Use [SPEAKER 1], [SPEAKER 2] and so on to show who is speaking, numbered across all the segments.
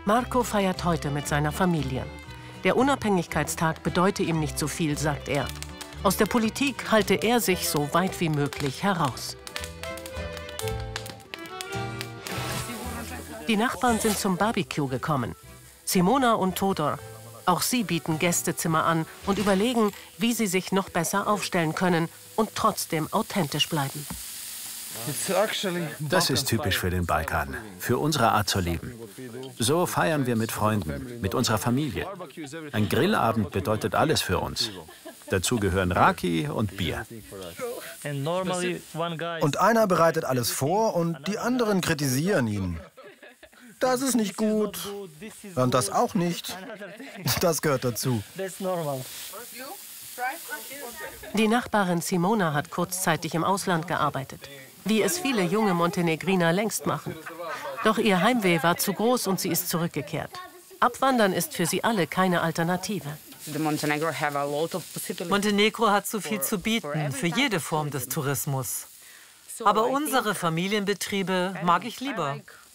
[SPEAKER 1] Marco feiert heute mit seiner Familie. Der Unabhängigkeitstag bedeute ihm nicht so viel, sagt er. Aus der Politik halte er sich so weit wie möglich heraus. Die Nachbarn sind zum Barbecue gekommen. Simona und Todor. Auch sie bieten Gästezimmer an und überlegen, wie sie sich noch besser aufstellen können und trotzdem authentisch bleiben.
[SPEAKER 2] Das ist typisch für den Balkan, für unsere Art zu leben. So feiern wir mit Freunden, mit unserer Familie. Ein Grillabend bedeutet alles für uns. Dazu gehören Raki und Bier.
[SPEAKER 3] Und einer bereitet alles vor und die anderen kritisieren ihn. Das ist nicht gut. Und das auch nicht. Das gehört dazu.
[SPEAKER 1] Die Nachbarin Simona hat kurzzeitig im Ausland gearbeitet, wie es viele junge Montenegriner längst machen. Doch ihr Heimweh war zu groß und sie ist zurückgekehrt. Abwandern ist für sie alle keine Alternative.
[SPEAKER 4] Montenegro hat so viel zu bieten, für jede Form des Tourismus. Aber unsere Familienbetriebe mag ich lieber.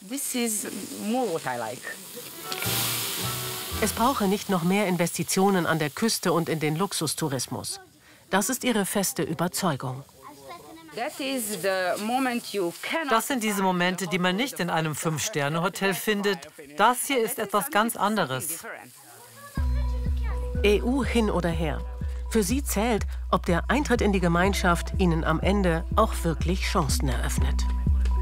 [SPEAKER 1] Es brauche nicht noch mehr Investitionen an der Küste und in den Luxustourismus. Das ist ihre feste Überzeugung.
[SPEAKER 4] Das sind diese Momente, die man nicht in einem 5-Sterne-Hotel findet. Das hier ist etwas ganz anderes.
[SPEAKER 1] EU hin oder her. Für sie zählt, ob der Eintritt in die Gemeinschaft ihnen am Ende auch wirklich Chancen eröffnet.